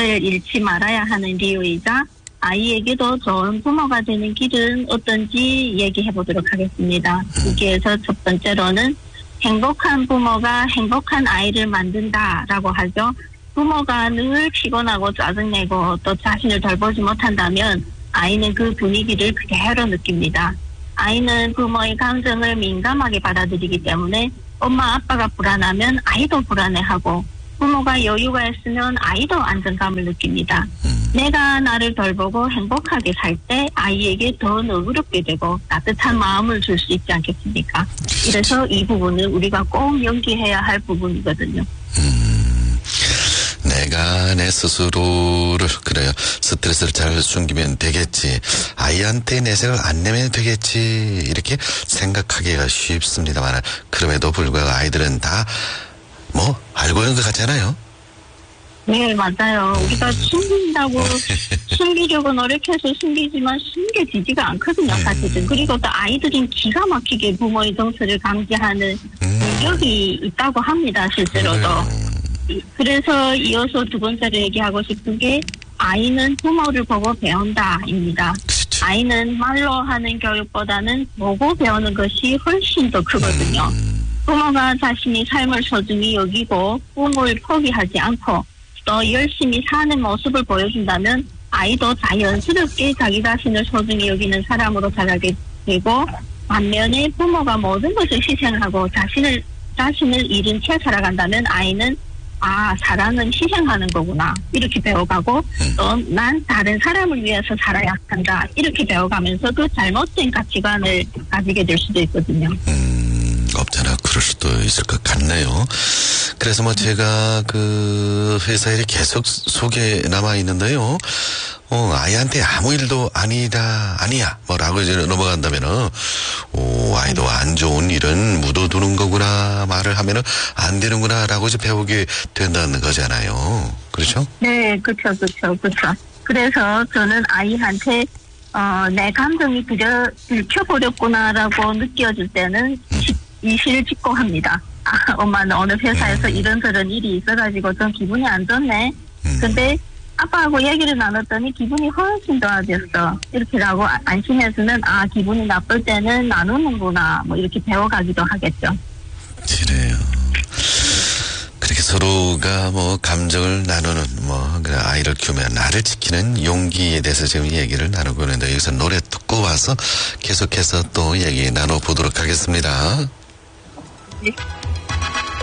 부모를 잃지 말아야 하는 이유이자 아이에게도 좋은 부모가 되는 길은 어떤지 얘기해 보도록 하겠습니다. 여기에서 첫 번째로는 행복한 부모가 행복한 아이를 만든다라고 하죠. 부모가 늘 피곤하고 짜증내고 또 자신을 돌보지 못한다면 아이는 그 분위기를 그대로 느낍니다. 아이는 부모의 감정을 민감하게 받아들이기 때문에 엄마 아빠가 불안하면 아이도 불안해하고 부모가 여유가 있으면 아이도 안정감을 느낍니다. 내가 나를 돌보고 행복하게 살 때 아이에게 더 너그럽게 되고 따뜻한 마음을 줄 수 있지 않겠습니까? 이래서 이 부분은 우리가 꼭 연기해야 할 부분이거든요. 내가 내 스스로를 그래요. 스트레스를 잘 숨기면 되겠지. 아이한테 내색을 안 내면 되겠지. 이렇게 생각하기가 쉽습니다만 그럼에도 불구하고 아이들은 다 뭐 알고 있는 것 같잖아요. 네, 맞아요. 우리가 숨긴다고 숨기려고 노력해서 숨기지만 숨겨지지가 않거든요, 사실은. 그리고 또 아이들은 기가 막히게 부모의 정서를 감지하는 능력이 있다고 합니다, 실제로도. 그래서 이어서 두 번째로 얘기하고 싶은 게 아이는 부모를 보고 배운다입니다. 그렇죠. 아이는 말로 하는 교육보다는 보고 배우는 것이 훨씬 더 크거든요. 부모가 자신이 삶을 소중히 여기고 꿈을 포기하지 않고 또 열심히 사는 모습을 보여준다면 아이도 자연스럽게 자기 자신을 소중히 여기는 사람으로 자라게 되고 반면에 부모가 모든 것을 희생하고 자신을 잃은 채 살아간다면 아이는 사랑은 희생하는 거구나 이렇게 배워가고 또 난 다른 사람을 위해서 살아야 한다 이렇게 배워가면서 그 잘못된 가치관을 가지게 될 수도 있거든요. 없잖아. 그럴 수도 있을 것 같네요. 그래서 뭐 제가 그 회사에 계속 속에 남아 있는데요. 아이한테 아무 일도 아니야. 뭐라고 이제 넘어간다면은, 아이도 안 좋은 일은 묻어두는 거구나. 말을 하면은 안 되는구나. 라고 이제 배우게 된다는 거잖아요. 그렇죠? 네, 그렇죠. 그래서 저는 아이한테, 내 감정이 들켜버렸구나라고 느껴질 때는 이실을 짓고 합니다. 엄마는 어느 회사에서 이런저런 일이 있어가지고 좀 기분이 안 좋네. 근데 아빠하고 얘기를 나눴더니 기분이 훨씬 좋아졌어. 이렇게라고 안심해주면 기분이 나쁠 때는 나누는구나. 뭐 이렇게 배워가기도 하겠죠. 그래요. 그렇게 서로가 뭐 감정을 나누는 그래 아이를 키우면 나를 지키는 용기에 대해서 지금 얘기를 나누고 있는데 여기서 노래 듣고 와서 계속해서 또 얘기 나눠보도록 하겠습니다. 네.